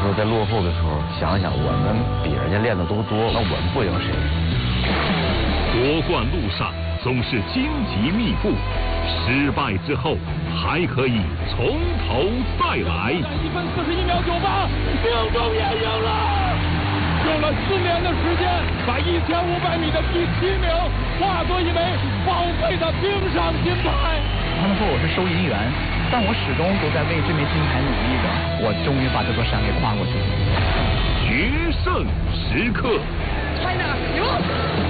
候在落后的时候，想想我们比人家练的都多，那我们不赢谁？ 夺冠路上总是荆棘密布，失败之后还可以从头再来。 1分41秒98，命中也赢了！用了4年的时间，把1500米的第7名化作一枚宝贵的冰上金牌。 他们说我是收银员，但我始终都在为这枚金牌努力着。我终于把这座山给跨过去了。 决胜时刻。 China 赢了！